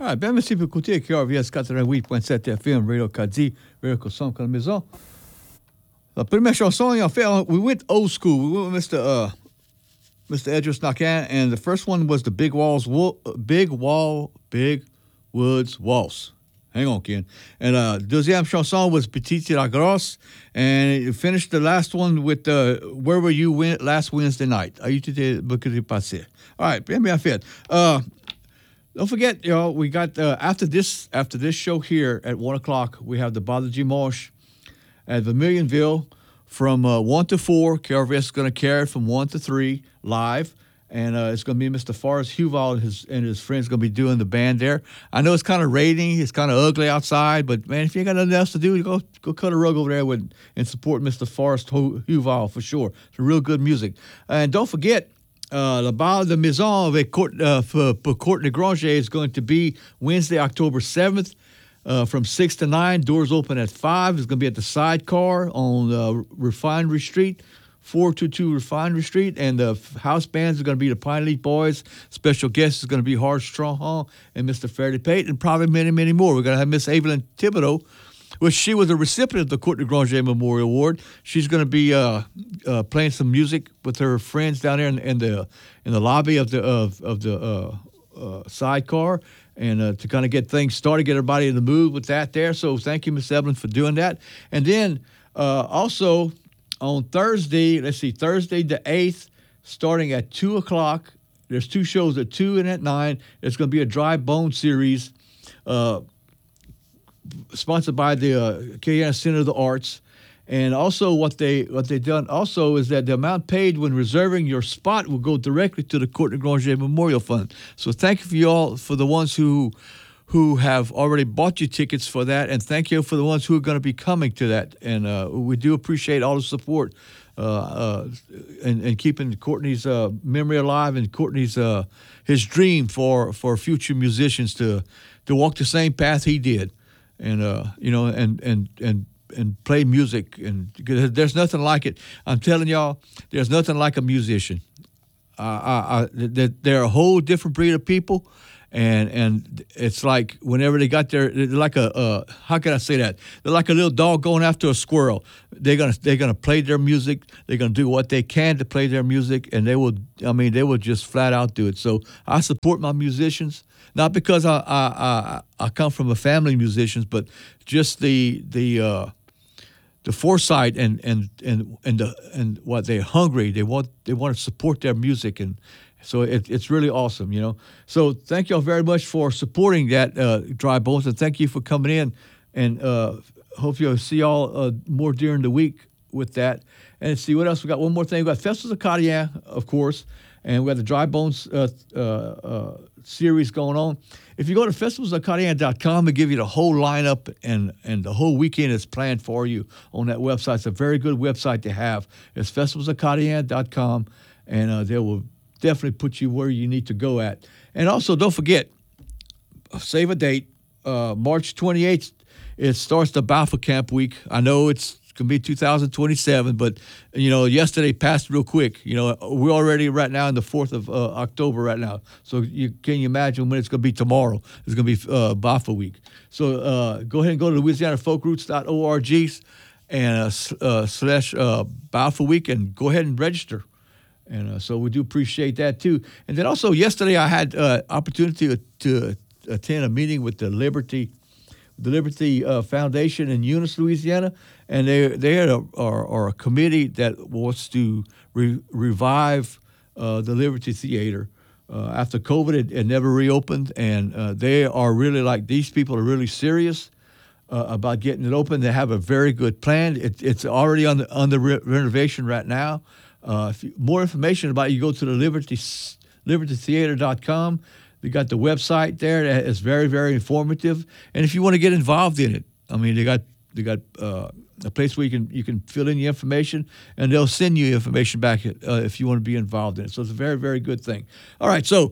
All right, ben merci pour écouter KRVS 88.7 FM, Radio Kadi, Radio Kosom, comme maison. La première chanson, en fait, we went old school. We went with Mr. Edris Nakan, and the first one was the Big Woods Waltz. Hang on, Ken. And deuxième chanson was Petite La Grosse, and it finished the last one with Where Were You Last Wednesday Night? Are you today? All right, bien fait. Don't forget, y'all, we got after this show here at 1 o'clock, we have the Bala Dimanche at Vermilionville from 1 to 4. KRVS is going to carry it from 1 to 3 live. And it's going to be Mr. Forrest Huval and his friends going to be doing the band there. I know it's kind of raining. It's kind of ugly outside. But, man, if you ain't got nothing else to do, go cut a rug over there and support Mr. Forrest Huval for sure. It's real good music. And don't forget, La Balle de Maison avec Courtney Granger is going to be Wednesday, October 7th from 6 to 9. Doors open at 5. It's going to be at the Sidecar on Refinery Street. 422 Refinery Street, and the house bands are going to be the Pine Leaf Boys. Special guest is going to be Hart Stronghold and Mr. Fairley Pate, and probably many, many more. We're going to have Miss Evelyn Thibodeau, which she was a recipient of the Courtney Granger Memorial Award. She's going to be playing some music with her friends down there in the lobby of the Sidecar, and to kind of get things started, get everybody in the mood with that there. So thank you, Miss Evelyn, for doing that. And then also, on Thursday the 8th, starting at 2 o'clock, there's two shows at 2 and at 9. It's going to be a Dry Bone series sponsored by the Kayana Center of the Arts. And also what they done also is that the amount paid when reserving your spot will go directly to the Courtney Granger Memorial Fund. So thank you for you all, for the ones who have already bought you tickets for that, and thank you for the ones who are going to be coming to that. And we do appreciate all the support and keeping Courtney's memory alive, and Courtney's his dream for future musicians to walk the same path he did, and and play music. And there's nothing like it. I'm telling y'all, there's nothing like a musician. They're a whole different breed of people. And it's like whenever they got there, they're like how can I say that? They're like a little dog going after a squirrel. They're gonna play their music. They're gonna do what they can to play their music, and they will just flat out do it. So I support my musicians, not because I come from a family of musicians, but just the foresight and what they're hungry. They want to support their music, and so it's really awesome, you know. So thank y'all very much for supporting that Dry Bones, and thank you for coming in. And hope you'll see y'all more during the week with that. And let's see what else we got. One more thing. We got Festivals of Cardigan, of course, and we got the Dry Bones series going on. If you go to festivalsofcardigan.com, they give you the whole lineup, and the whole weekend is planned for you on that website. It's a very good website to have. It's festivalsofcardigan.com, and they will definitely put you where you need to go at. And also, don't forget, save a date, March 28th, it starts the Balfour Camp Week. I know it's going to be 2027, but, you know, yesterday passed real quick. You know, we're already right now in the 4th of October right now. So can you imagine when it's going to be tomorrow? It's going to be Balfour Week. So go ahead and go to LouisianaFolkRoots.org and / Balfour Week, and go ahead and register. And so we do appreciate that, too. And then also yesterday I had opportunity to attend a meeting with the Liberty Foundation in Eunice, Louisiana. And they are a committee that wants to revive the Liberty Theater. After COVID, it never reopened. And they are really these people are really serious about getting it open. They have a very good plan. It's already under renovation right now. More information about it, you go to the libertytheater.com. They got the website there that is very, very informative. And if you want to get involved in it, I mean, they got a place where you can fill in the information, and they'll send you information back if you want to be involved in it. So it's a very, very good thing. All right, so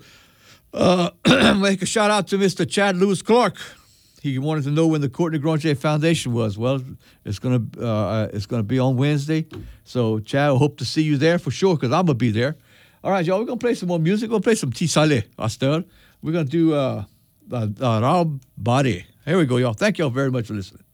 make a shout out to Mr. Chad Lewis Clark. He wanted to know when the Courtney Granger Foundation was. Well, it's gonna be on Wednesday. So, Chad, I hope to see you there for sure, because I'm gonna be there. All right, y'all, we're gonna play some more music. We're gonna play some Tisale, Astor. We're gonna do Raul Bari. Here we go, y'all. Thank y'all very much for listening.